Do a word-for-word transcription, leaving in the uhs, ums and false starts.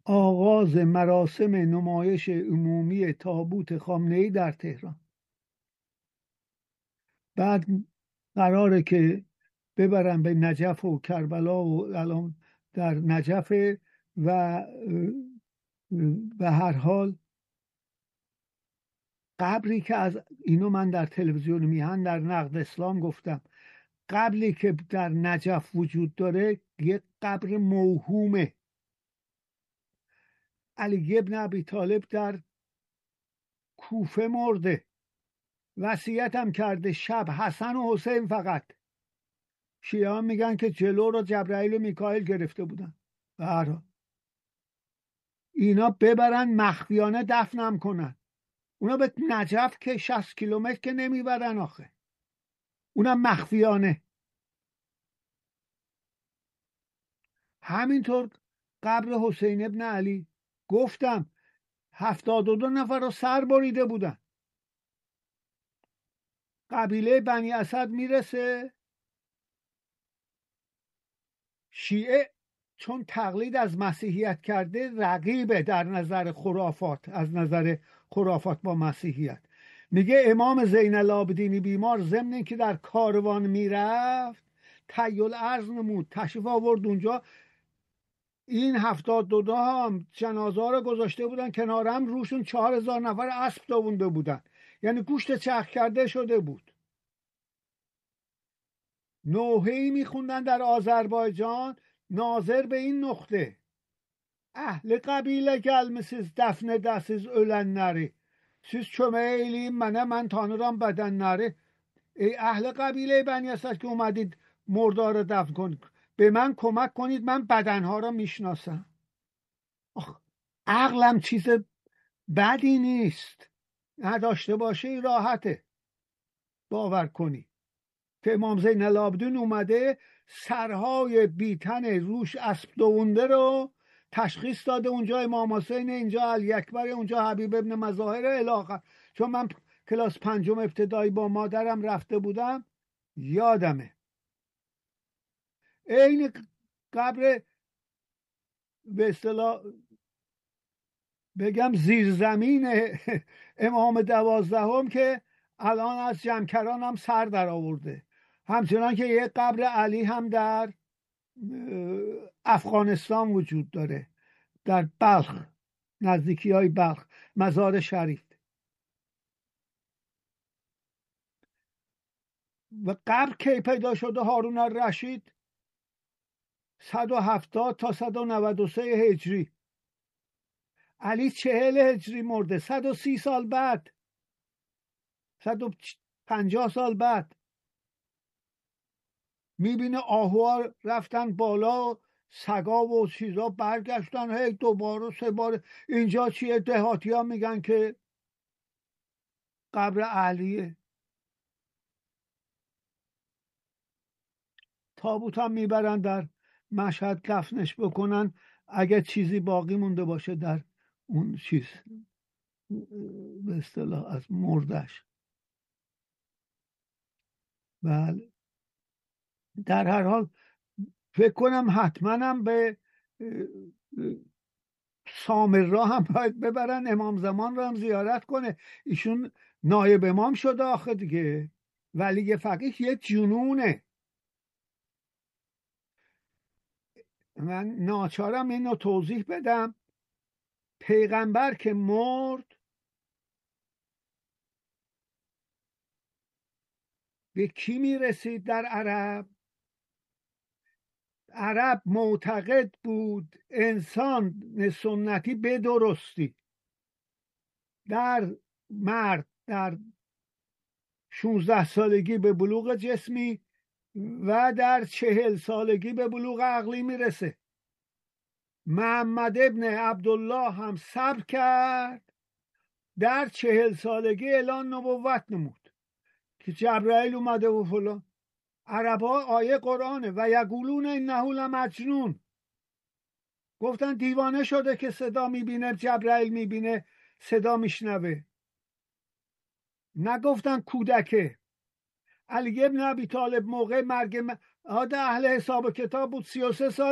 آغاز مراسم نمایش عمومی تابوت خامنه‌ای در تهران. بعد قراره که ببرن به نجف و کربلا و الان در نجف و به هر حال قبری که از اینو من در تلویزیون میهن در نقد اسلام گفتم، قبری که در نجف وجود داره یک قبر موهومه. علی ابن ابی طالب در کوفه مرده، وصیت هم کرده شب حسن و حسین فقط. شیعه میگن که جلو رو جبرائیل و میکائیل گرفته بودن. به هر حال اینا ببرن مخفیانه دفنم کنن. اونا به نجف که شصت کیلومتر که نمیبرن آخه، اونم مخفیانه. همینطور قبر حسین ابن علی گفتم هفتاد و دو نفر رو سر بریده بودن. قبیله بنی اسد میرسه، شیعه چون تقلید از مسیحیت کرده رقیبه در نظر خرافات، از نظر خرافات با مسیحیت. میگه امام زین العابدین بیمار ضمن این که در کاروان میرفت تحیل ارض نمود، تشریف آورد اونجا. این هفتاد دو تا هم جنازه ها رو گذاشته بودن کنارم، روشون چهار هزار نفر اسب دوونده بودن، یعنی گوشت چرخ کرده شده بود. نوحه‌ای میخوندن در آذربایجان ناظر به این نقطه: اهل قبیله gelmişiz defnedesiz ölenleri. Siz çömeğe eğileyim منه من tanırım bedenleri. ای اهل قبیله بنی اسد که اومدید مردار رو دفن کنید، به من کمک کنید، من بدنها رو میشناسم. عقلم چیز بدی نیست، نداشته باشه راحته باور کنی که امام زین العابدین اومده سرهای بیتن روش اسب دوونده رو تشخیص داده، اونجا امام حسین، اینجا علی اکبر، اونجا حبیب ابن مظاهر الی آخر. چون من کلاس پنجم ابتدایی با مادرم رفته بودم یادمه. این قبر به اصطلاح بگم زیرزمین امام دوازدهم که الان از جمکران هم سر در آورده، همچنان که یک قبر علی هم در افغانستان وجود داره، در بلخ، نزدیکی های بلخ، مزار شریف. و قبر کی پیدا شده؟ هارون الرشید صد و هفتاد تا صد و نود و سه هجری. علی چهل هجری مرده، صد و سی سال بعد، صد و پنجاه سال بعد. میبینه آهوار رفتن بالا، سگا و چیزا برگشتن هی دوباره و سه بار. اینجا چیه؟ دهاتی ها میگن که قبر علیه. تابوت هم میبرن در مشهد دفنش بکنن اگه چیزی باقی مونده باشه در اون چیز، به اصطلاح از مردش. بله، در هر حال فکر کنم حتما هم به سامرا هم باید ببرن، امام زمان رو هم زیارت کنه. ایشون نایب امام شده آخه دیگه، ولی فقیه یه جنونه. من ناچارم اینو توضیح بدم. پیغمبر که مرد به کی میرسید در عرب؟ عرب معتقد بود انسان سنتی به درستی در مرد در شانزده سالگی به بلوغ جسمی و در چهل سالگی به بلوغ عقلی میرسه. محمد ابن عبدالله هم صبر کرد، در چهل سالگی اعلان نبوت نمود که جبرائیل اومده و فلان. عربا آیه قرآنه و یقولون انه لمجنون، گفتن دیوانه شده که صدا میبینه، جبرائیل میبینه، صدا میشنوه. نگفتن کودکه. علی ابن ابی طالب موقع مرگ اهل حساب کتاب بود، سی و سه سال